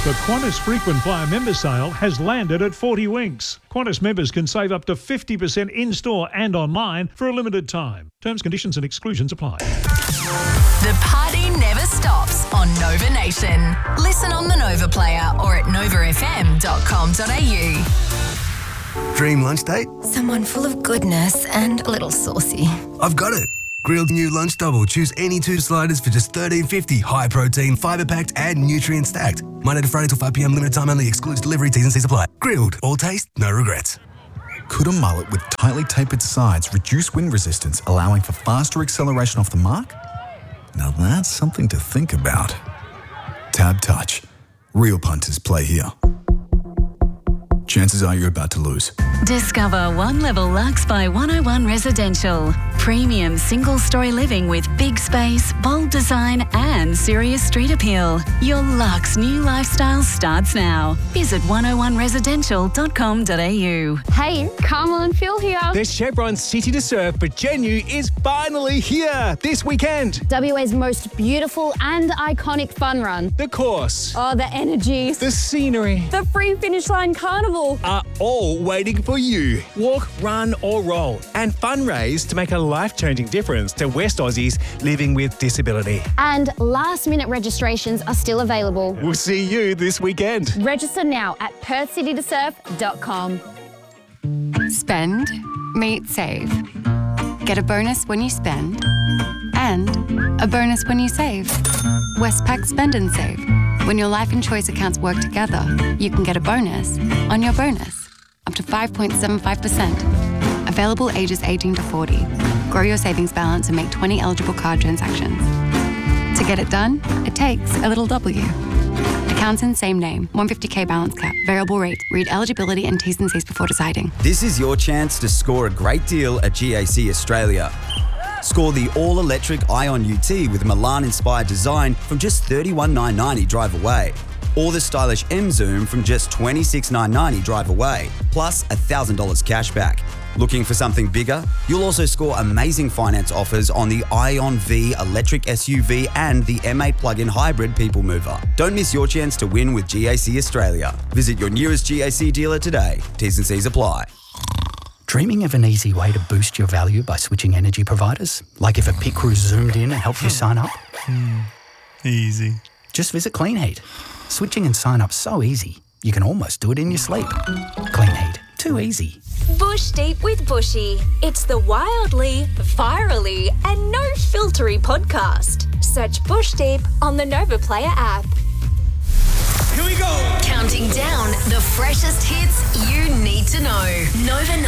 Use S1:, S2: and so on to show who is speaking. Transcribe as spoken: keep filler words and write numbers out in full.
S1: The Qantas Frequent Flyer Member Sale has landed at forty Winks. Qantas members can save up to fifty percent in-store and online for a limited time. Terms, conditions and exclusions apply.
S2: The party never stops on Nova Nation. Listen on the Nova Player or at nova f m dot com dot a u.
S3: Dream lunch date?
S4: Someone full of goodness and a little saucy.
S3: I've got it. Grilled new lunch double. Choose any two sliders for just thirteen fifty. High protein, fibre packed and nutrient stacked. Monday to Friday till five p m. Limited time only. Excludes delivery. T's and C's apply. Grilled. All taste, no regrets.
S5: Could a mullet with tightly tapered sides reduce wind resistance, allowing for faster acceleration off the mark? Now that's something to think about. Tab Touch. Real punters play here. Chances are you're about to lose.
S6: Discover One Level Luxe by one oh one Residential. Premium single-storey living with big space, bold design and serious street appeal. Your luxe new lifestyle starts now. Visit one oh one residential dot com dot a u.
S7: Hey, Carmel and Phil here.
S8: The Chevron City to Surf for Genu is finally here this weekend.
S7: W A's most beautiful and iconic fun run.
S8: The course.
S7: Oh, the energies.
S8: The scenery.
S7: The free finish line carnival.
S8: Are all waiting for you. Walk, run or roll and fundraise to make a life-changing difference to West Aussies living with disability.
S7: And last-minute registrations are still available.
S8: We'll see you this weekend.
S7: Register now at perth city to surf dot com.
S9: Spend, meet, save. Get a bonus when you spend and a bonus when you save. Westpac Spend and Save. When your life and choice accounts work together, you can get a bonus on your bonus, up to five point seven five percent. Available ages eighteen to forty. Grow your savings balance and make twenty eligible card transactions. To get it done, it takes a little W. Accounts in same name, one hundred fifty k balance cap, variable rate. Read eligibility and T's and C's before deciding.
S10: This is your chance to score a great deal at G A C Australia. Score the all-electric Ion U T with Milan-inspired design from just thirty-one thousand nine hundred ninety drive away. Or the stylish M Zoom from just twenty-six thousand nine hundred ninety drive away, plus one thousand dollars cash back. Looking for something bigger? You'll also score amazing finance offers on the Ion V electric S U V and the M eight plug-in hybrid people mover. Don't miss your chance to win with G A C Australia. Visit your nearest G A C dealer today. T's and C's apply.
S11: Dreaming of an easy way to boost your value by switching energy providers? Like if a pit crew zoomed in and helped you sign up?
S12: Mm, easy.
S11: Just visit Clean Heat. Switching and sign up so easy, you can almost do it in your sleep. Clean Heat. Too easy.
S2: Bush Deep with Bushy. It's the wildly, virally and no-filtery podcast. Search Bush Deep on the Nova Player app.
S8: Here we go.
S2: Counting down the freshest hits you need to know. Nova